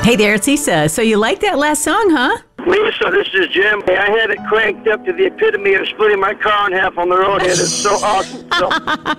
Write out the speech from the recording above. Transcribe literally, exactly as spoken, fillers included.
Hey there, it's Issa. So you like that last song, huh? Lisa, this is Jim. I had it cranked up to the epitome of splitting my car in half on the road. It is so awesome. So